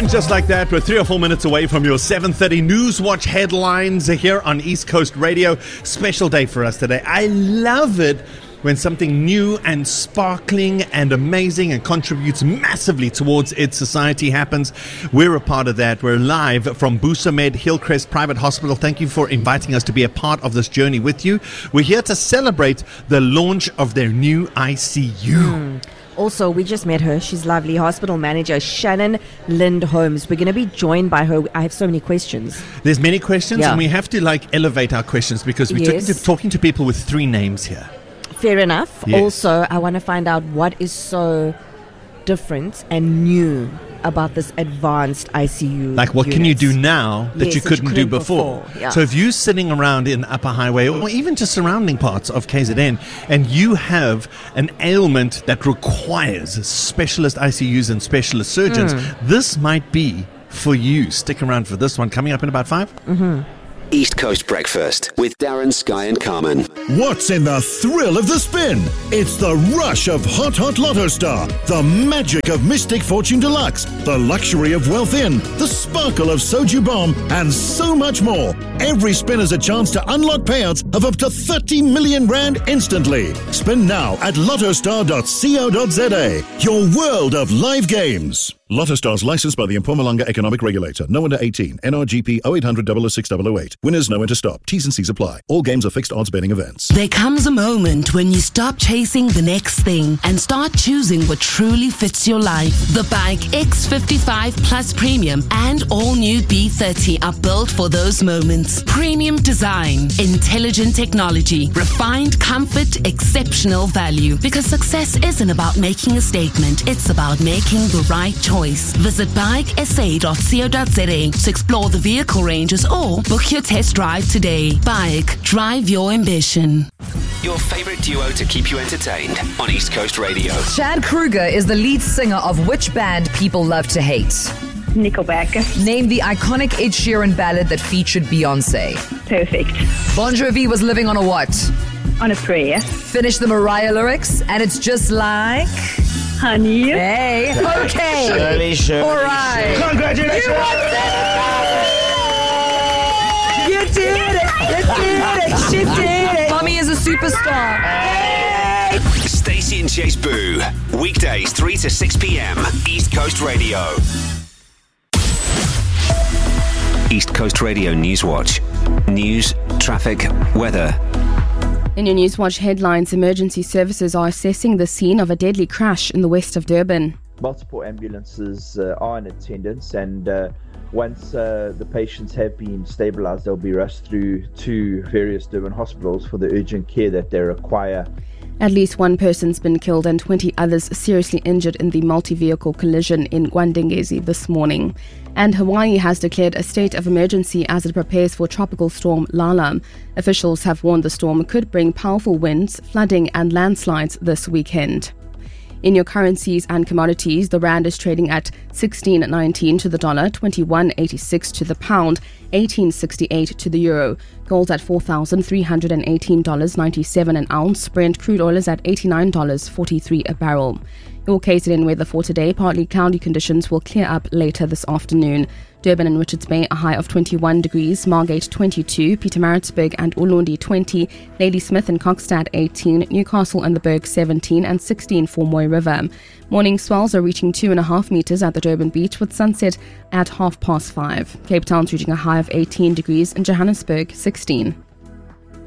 And just like that, we're 3 or 4 minutes away from your 7:30 Newswatch headlines here on East Coast Radio. Special day for us today. I love it when something new and sparkling and amazing and contributes massively towards its society happens. We're a part of that. We're live from Busamed Hillcrest Private Hospital. Thank you for inviting us to be a part of this journey with you. We're here to celebrate the launch of their new ICU. Also, we just met her. She's lovely. Hospital manager Shannon Lind Holmes. We're going to be joined by her. I have so many questions. There's many questions, and we have to elevate our questions because we're talking to people with 3 names here. Fair enough. Yes. Also, I want to find out what is so different and new about this advanced ICU. Like, what can you do now that you couldn't do before? Yeah. So if you're sitting around in Upper Highway or even just surrounding parts of KZN and you have an ailment that requires specialist ICUs and specialist surgeons, this might be for you. Stick around for this one coming up in about 5. East Coast Breakfast with Darren, Sky and Carmen. What's in the thrill of the spin? It's the rush of Hot Lotto Star, the magic of Mystic Fortune Deluxe, the luxury of Wealth In, the sparkle of Soju Bomb, and so much more. Every spin is a chance to unlock payouts of up to 30 million rand instantly. Spin now at lottostar.co.za. Your world of live games. Lotto Stars licensed by the Mpumalanga Economic Regulator. No under 18. NRGP 0800 006 008. Winners know when to stop. T's and C's apply. All games are fixed odds betting events. There comes a moment when you stop chasing the next thing and start choosing what truly fits your life. The Bike X55 Plus Premium and all new B30 are built for those moments. Premium design, intelligent technology, refined comfort, exceptional value. Because success isn't about making a statement, it's about making the right choice. Visit bikesa.co.za to explore the vehicle ranges or book your test drive today. Bike, drive your ambition. Your favorite duo to keep you entertained on East Coast Radio. Chad Kruger is the lead singer of which band people love to hate? Nickelback. Name the iconic Ed Sheeran ballad that featured Beyonce. Perfect. Bon Jovi was living on a what? On a prayer. Finish the Mariah lyrics, and it's just like... Honey. Hey. Okay. Shirley. All right. Congratulations. You did it. She did it. Mommy is a superstar. Hey. Stacey and Chase Boo. Weekdays 3 to 6 p.m. East Coast Radio. East Coast Radio Newswatch. News, traffic, weather. In your Newswatch headlines, emergency services are assessing the scene of a deadly crash in the west of Durban. Multiple ambulances are in attendance, and once the patients have been stabilised, they'll be rushed through to various Durban hospitals for the urgent care that they require. At least one person's been killed and 20 others seriously injured in the multi-vehicle collision in Gwandengezi this morning. And Hawaii has declared a state of emergency as it prepares for tropical storm Lala. Officials have warned the storm could bring powerful winds, flooding and landslides this weekend. In your currencies and commodities, the rand is trading at 16.19 to the dollar, 21.86 to the pound, 18.68 to the euro. Gold at $4,318.97 an ounce. Brent crude oil is at $89.43 a barrel. Your KZN weather for today: partly cloudy conditions will clear up later this afternoon. Durban and Richards Bay a high of 21 degrees, Margate 22, Pietermaritzburg and Ulundi 20, Ladysmith and Kokstad 18, Newcastle and the Berg 17 and 16 for Moy River. Morning swells are reaching 2.5 meters at the Durban beach with sunset at 5:30. Cape Town's reaching a high of 18 degrees and Johannesburg 16.